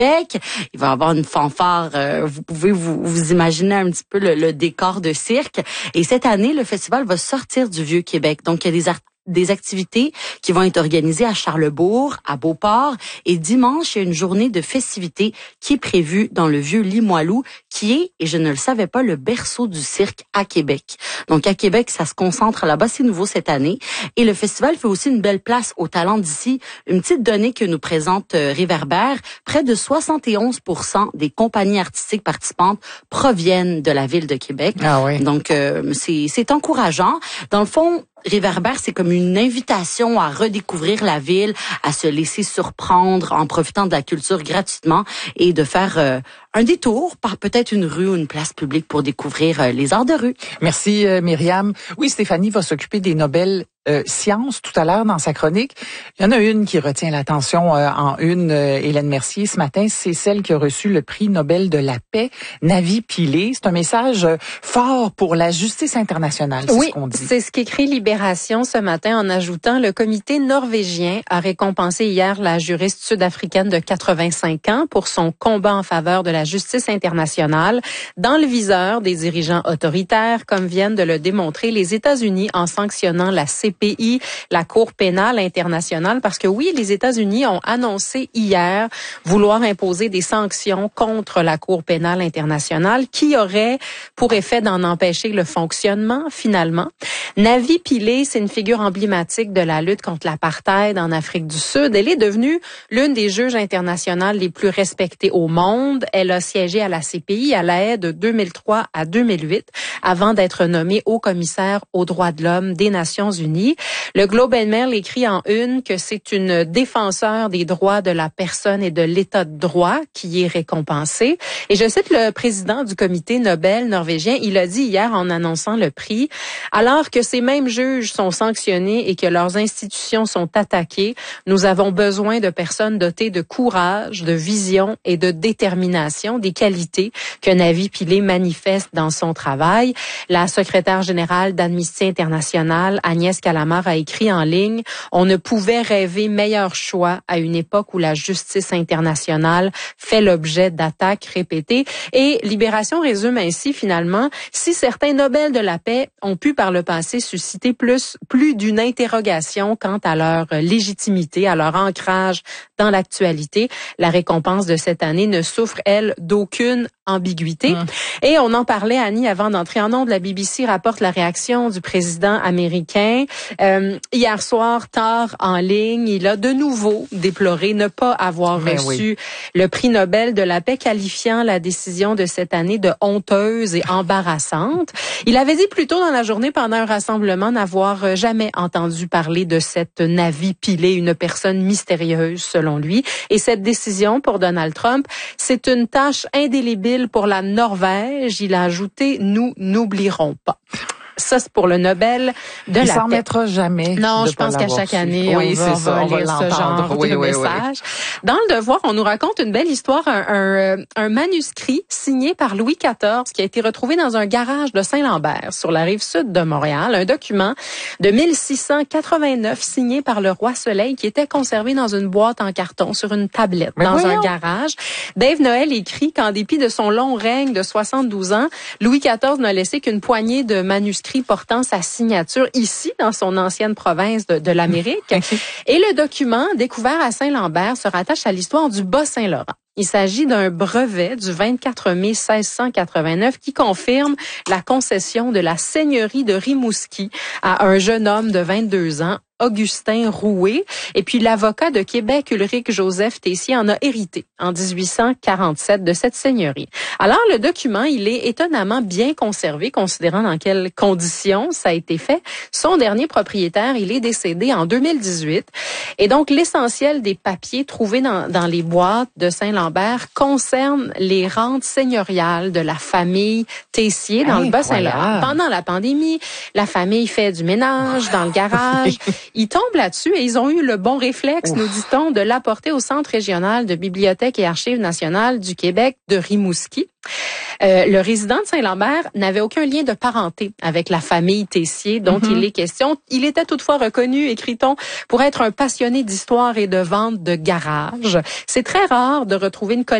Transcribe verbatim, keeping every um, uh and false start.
Il va y avoir une fanfare. Euh, vous pouvez vous, vous imaginer un petit peu le, le décor de cirque. Et cette année, le festival va sortir du Vieux-Québec. Donc, il y a des artistes des activités qui vont être organisées à Charlesbourg, à Beauport. Et dimanche, il y a une journée de festivités qui est prévue dans le vieux Limoilou, qui est, et je ne le savais pas, le berceau du cirque à Québec. Donc, à Québec, ça se concentre là-bas. C'est nouveau cette année. Et le festival fait aussi une belle place aux talents d'ici. Une petite donnée que nous présente euh, Réverbère. Près de soixante et onze pour cent des compagnies artistiques participantes proviennent de la ville de Québec. Ah oui. Donc, euh, c'est, c'est encourageant. Dans le fond, Réverbère, c'est comme une invitation à redécouvrir la ville, à se laisser surprendre en profitant de la culture gratuitement et de faire euh, un détour par peut-être une rue ou une place publique pour découvrir euh, les arts de rue. Merci euh, Myriam. Oui, Stéphanie va s'occuper des Nobel euh, sciences tout à l'heure dans sa chronique. Il y en a une qui retient l'attention euh, en une, euh, Hélène Mercier, ce matin. C'est celle qui a reçu le prix Nobel de la paix, Navi Pillay. C'est un message euh, fort pour la justice internationale, c'est oui, ce qu'on dit. C'est ce qu'écrit Libération ce matin en ajoutant le comité norvégien a récompensé hier la juriste sud-africaine de quatre-vingt-cinq ans pour son combat en faveur de la justice internationale dans le viseur des dirigeants autoritaires, comme viennent de le démontrer les États-Unis en sanctionnant la C P I, la Cour pénale internationale, parce que oui, les États-Unis ont annoncé hier vouloir imposer des sanctions contre la Cour pénale internationale qui auraient pour effet d'en empêcher le fonctionnement finalement. Navi Pillay, c'est une figure emblématique de la lutte contre l'apartheid en Afrique du Sud. Elle est devenue l'une des juges internationales les plus respectées au monde. Elle a siégé à la C P I à la haie de deux mille trois à deux mille huit avant d'être nommée haut commissaire aux droits de l'homme des Nations Unies. Le Globe and Mail écrit en une que c'est une défenseur des droits de la personne et de l'état de droit qui est récompensée. Et je cite le président du comité Nobel norvégien, il a dit hier en annonçant le prix, alors que ces mêmes juges sont sanctionnés et que leurs institutions sont attaquées, nous avons besoin de personnes dotées de courage, de vision et de détermination, des qualités que Navi Pillay manifeste dans son travail. La secrétaire générale d'Amnesty International, Agnès Callamard, a écrit en ligne « On ne pouvait rêver meilleur choix à une époque où la justice internationale fait l'objet d'attaques répétées ». Et Libération résume ainsi finalement, si certains Nobel de la paix ont pu par le passé susciter plus, plus d'une interrogation quant à leur légitimité, à leur ancrage dans l'actualité, la récompense de cette année ne souffre, elle, d'aucune ambiguïté. Mmh. Et on en parlait, Annie, avant d'entrer en ondes, la B B C rapporte la réaction du président américain. Euh, hier soir, tard en ligne, il a de nouveau déploré ne pas avoir Mais reçu oui. le prix Nobel de la paix, qualifiant la décision de cette année de honteuse et embarrassante. Il avait dit plus tôt dans la journée, pendant un rassemblement, n'avoir jamais entendu parler de cette Navi Pillay, une personne mystérieuse selon lui. Et cette décision pour Donald Trump, c'est une tâche indélébile pour la Norvège. Il a ajouté, nous n'oublierons pas. Ça, c'est pour le Nobel de Il la s'en paix. mettra jamais. Non, je pense qu'à chaque année, oui, on va, ça, on va on va lire ce genre oui, de oui, message. Oui. Dans le Devoir, on nous raconte une belle histoire, un, un, un manuscrit signé par Louis quatorze qui a été retrouvé dans un garage de Saint-Lambert, sur la rive sud de Montréal. Un document de mille six cent quatre-vingt-neuf signé par le roi Soleil qui était conservé dans une boîte en carton sur une tablette Mais dans voyons. un garage. Dave Noël écrit qu'en dépit de son long règne de soixante-douze ans, Louis quatorze n'a laissé qu'une poignée de manuscrits portant sa signature ici, dans son ancienne province de, de l'Amérique. Et le document, découvert à Saint-Lambert, se rattache à l'histoire du Bas-Saint-Laurent. Il s'agit d'un brevet du vingt-quatre mai seize cent quatre-vingt-neuf qui confirme la concession de la seigneurie de Rimouski à un jeune homme de vingt-deux ans, Augustin Roué. Et puis l'avocat de Québec, Ulrich Joseph Tessier, en a hérité en dix-huit cent quarante-sept de cette seigneurie. Alors le document, il est étonnamment bien conservé, considérant dans quelles conditions ça a été fait. Son dernier propriétaire, il est décédé en deux mille dix-huit. Et donc l'essentiel des papiers trouvés dans, dans les boîtes de Saint-Lambert concerne les rentes seigneuriales de la famille Tessier dans Incroyable. le Bas-Saint-Laurent. Pendant la pandémie, la famille fait du ménage dans le garage. Ils tombent là-dessus et ils ont eu le bon réflexe, Ouf. nous dit-on, de l'apporter au Centre régional de bibliothèque et archives nationales du Québec de Rimouski. Euh, le résident de Saint-Lambert n'avait aucun lien de parenté avec la famille Tessier dont mm-hmm. il est question. Il était toutefois reconnu, écrit-on, pour être un passionné d'histoire et de vente de garage. C'est très rare de retrouver une